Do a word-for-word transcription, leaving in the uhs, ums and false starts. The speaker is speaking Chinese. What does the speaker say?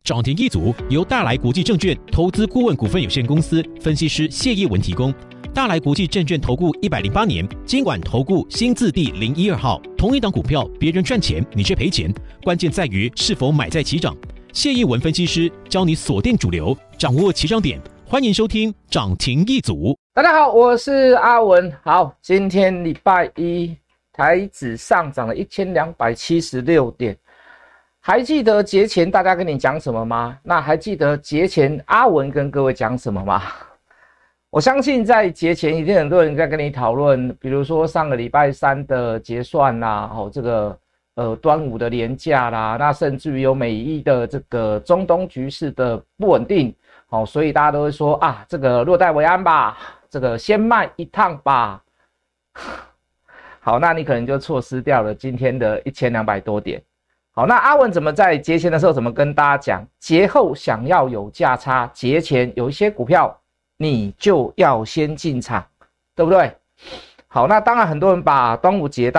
涨停一族由大来国际证券投资顾问股份有限公司分析师谢业文提供。大来国际证券投顾一百零八年金管投顾新字第零一二号。同一档股票，别人赚钱，你却赔钱，关键在于是否买在起涨。谢业文分析师教你锁定主流，掌握起涨点。欢迎收听涨停一族。 大家好，我是阿文。好，今天礼拜一，台指上涨了一千两百七十六点。还记得节前大家跟你讲什么吗？那还记得节前阿文跟各位讲什么吗？我相信在节前一定很多人在跟你讨论，比如说上个礼拜三的结算啦，哦，这个呃端午的连假啦，那甚至于有美伊的这个中东局势的不稳定，哦，所以大家都会说啊，这个落袋为安吧，这个先卖一趟吧。好，那你可能就错失掉了今天的一千两百多点。好，那阿文怎么在节前的时候怎么跟大家讲？节后想要有价差，节前有一些股票你就要先进场，对不对？好，那当然很多人把端午节